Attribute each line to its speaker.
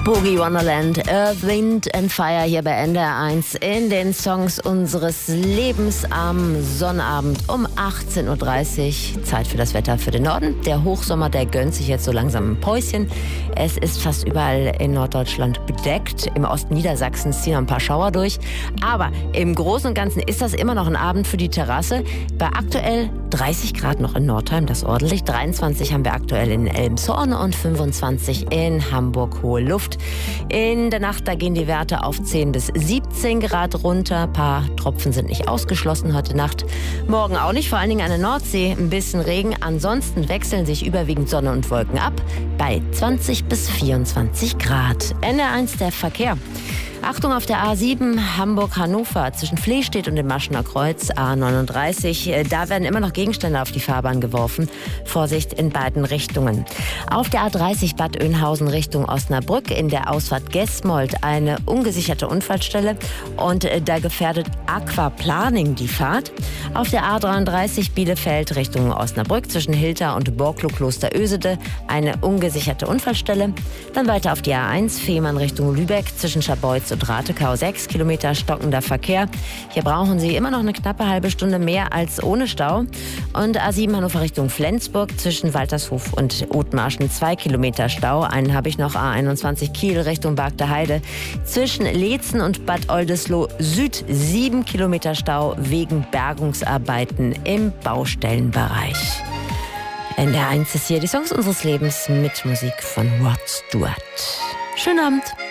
Speaker 1: Boogie Wonderland, Earth, Wind and Fire hier bei NDR 1 in den Songs unseres Lebens am Sonnabend um 18.30 Uhr. Zeit für das Wetter für den Norden. Der Hochsommer, der gönnt sich jetzt so langsam ein Päuschen. Es ist fast überall in Norddeutschland bedeckt. Im Osten Niedersachsens ziehen ein paar Schauer durch. Aber im Großen und Ganzen ist das immer noch ein Abend für die Terrasse. Bei aktuell 30 Grad noch in Nordheim, das ordentlich. 23 haben wir aktuell in Elmshorn und 25 in Hamburg-Hohe Luft. In der Nacht, da gehen die Werte auf 10 bis 17 Grad runter. Ein paar Tropfen sind nicht ausgeschlossen heute Nacht. Morgen auch nicht, vor allen Dingen an der Nordsee ein bisschen Regen. Ansonsten wechseln sich überwiegend Sonne und Wolken ab bei 20 bis 24 Grad. NDR1 der Verkehr. Achtung auf der A7 Hamburg-Hannover zwischen Flehstedt und dem Maschener Kreuz, A39. Da werden immer noch Gegenstände auf die Fahrbahn geworfen. Vorsicht in beiden Richtungen. Auf der A30 Bad Oeynhausen Richtung Osnabrück in der Ausfahrt Gesmold eine ungesicherte Unfallstelle und da gefährdet Aquaplaning die Fahrt. Auf der A33 Bielefeld Richtung Osnabrück zwischen Hilter und Borklo-Kloster-Ösede eine ungesicherte Unfallstelle. Dann weiter auf die A1 Fehmarn Richtung Lübeck zwischen Scharbeutz und Ratekau 6 Kilometer stockender Verkehr. Hier brauchen Sie immer noch eine knappe halbe Stunde mehr als ohne Stau. Und A7 Hannover Richtung Flensburg zwischen Waltershof und Othmarschen 2 Kilometer Stau. Einen habe ich noch, A21 Kiel Richtung Bargter Heide. Zwischen Leetzen und Bad Oldesloe Süd 7 Kilometer Stau wegen Bergungsarbeiten im Baustellenbereich. NDR 1 ist hier die Songs unseres Lebens mit Musik von Rod Stewart. Schönen Abend.